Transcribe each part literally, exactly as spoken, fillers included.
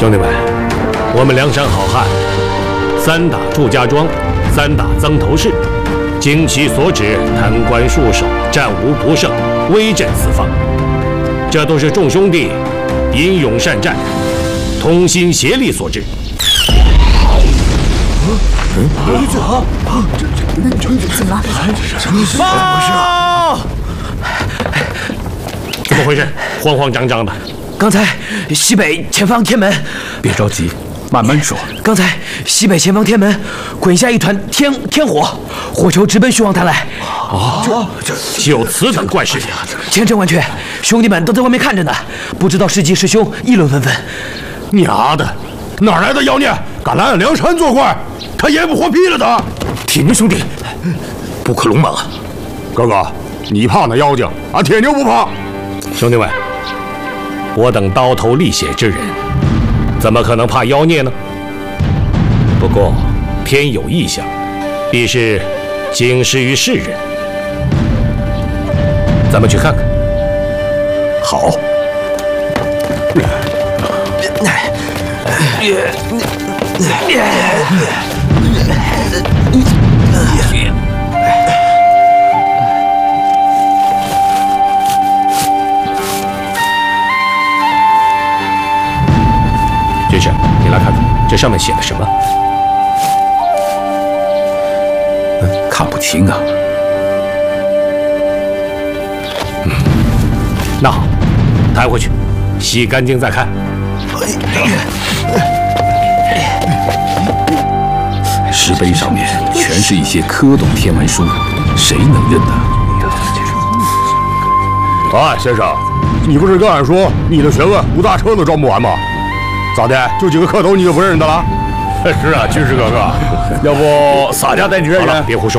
兄弟们，我们梁山好汉，三打祝家庄，三打曾头市，经其所指，贪官戍守，战无不胜，威震四方。这都是众兄弟英勇善战，同心协力所致。 嗯，啊啊！这这这怎么了？怎么回事啊？ 怎么回事？慌慌张张的。 刚才西北前方天门， 别着急，慢慢说。 刚才西北前方天门滚下一团天天火，火球直奔虚王坛来。 哦，就此等怪事！ 千真万确，兄弟们都在外面看着呢，不知道师弟师兄议论纷纷。 娘的，哪来的妖孽，敢来俺梁山作怪？他爷不活劈了他！ 铁牛兄弟，不可鲁莽啊！ 哥哥，你怕那妖精，俺铁牛不怕。 兄弟们，我等刀头沥血之人，怎么可能怕妖孽呢？不过天有异象，必是警示于世人。咱们去看看。 好。 军师，你来看看这上面写的什么？ 嗯，看不清啊。 嗯，那好，抬回去，洗干净再看。 石碑上面全是一些蝌蚪天文书，谁能认得？ 哎，先生，你不是跟俺说你的学问五大车都装不完吗？咋的？就几个蝌蚪你就不认得了？ 是啊，军师哥哥，要不洒家带你认认？ 别胡说。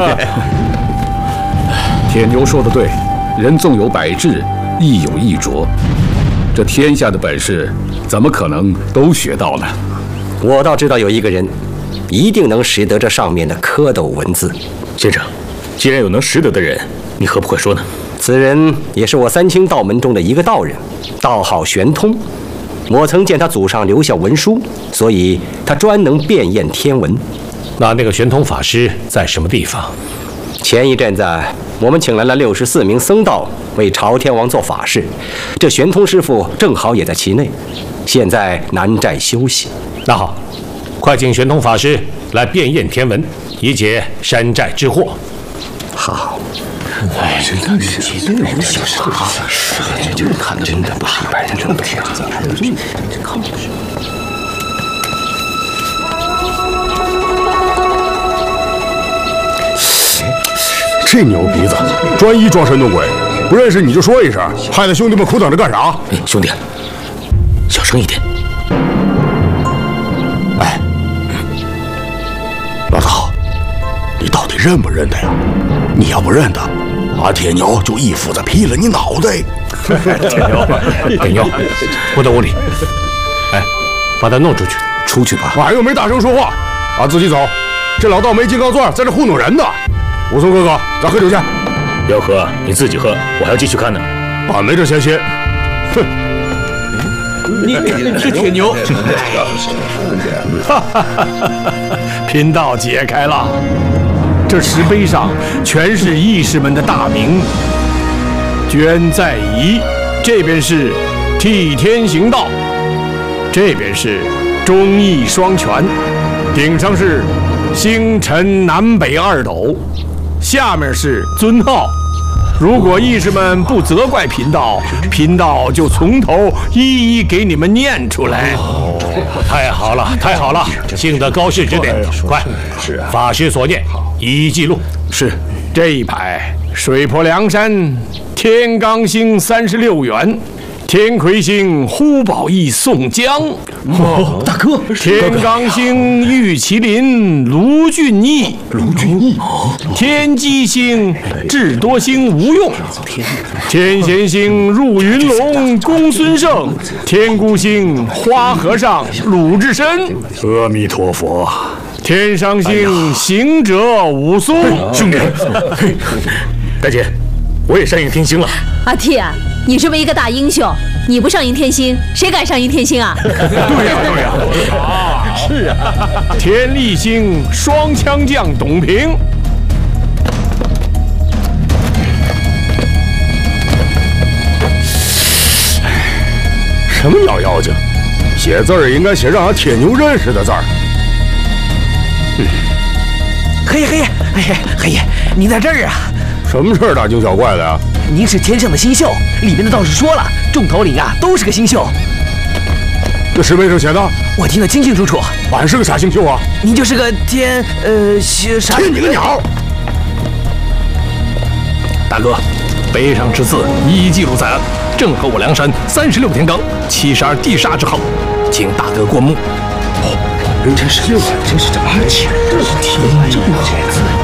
铁牛说的对，人纵有百智，亦有一拙。这天下的本事，怎么可能都学到呢？ 我倒知道有一个人，一定能识得这上面的蝌蚪文字。 先生，既然有能识得的人，你何不快说呢？ 此人也是我三清道门中的一个道人，道号玄通。我曾见他祖上留下文书，所以他专能辨验天文。 那那个玄通法师在什么地方？ 前一阵子我们请来了六十四名僧道为朝天王做法事，这玄通师傅正好也在其内，现在南寨休息。 那好，快请玄通法师来辨验天文，以解山寨之祸。 好。 哎，这这这这人想啥？这就是看的真的不是一般人，真不是这样。这看不是。 这牛鼻子，专一装神弄鬼，不认识你就说一声，害得兄弟们苦等着干啥？ 哎，兄弟，小声一点。 哎，老大，你到底认不认得呀？你要不认得，俺铁牛就一斧子劈了你脑袋。 铁牛，铁牛，不得无礼！哎，把他弄出去， 出去吧。 俺又没大声说话，俺自己走。这老道没金刚钻，在这糊弄人呢。武松哥哥，咱喝酒去。 要喝你自己喝，我还要继续看呢。 俺没这闲心。哼！ 你这铁牛， 哈哈哈哈！贫道解开了。这石碑上全是义士们的大名，捐在仪，这边是替天行道，这边是忠义双全，顶上是星辰南北二斗，下面是尊号。如果义士们不责怪贫道，贫道就从头一一给你们念出来。 哦，太好了，太好了，幸得高士指点，快，是啊，法师所念，一一记录。 是，这一排水泊梁山，天罡星三十六员，天魁星呼保义宋江， 哦，大哥， 天罡星玉麒麟卢俊义， 卢俊义， 天机星智多星吴用，天贤星入云龙公孙胜，天孤星花和尚鲁智深。 阿弥陀佛。 天上星行者武松。 兄弟， 大姐，我也善应天星了。 阿铁， 你这么一个大英雄，你不上应天星，谁敢上应天星啊？ 对呀对呀，啊，是啊，天力星双枪将董平。 什么咬妖精？写字儿应该写让俺铁牛认识的字儿。 嗯，黑爷黑爷，哎呀，黑爷，您在这儿啊？ 什么事儿大惊小怪的呀？ 您是天上的星宿，里面的道士说了，众头领啊都是个星宿。 那石碑上写的， 我听得清清楚楚。 俺是个啥星宿啊？ 您就是个天呃啥？ 天你个鸟！ 大哥，碑上之字一一记录在案，正合我梁山三十六天罡七十二地煞之号，请大哥过目。 哦，真是真是这么巧，这是天意啊！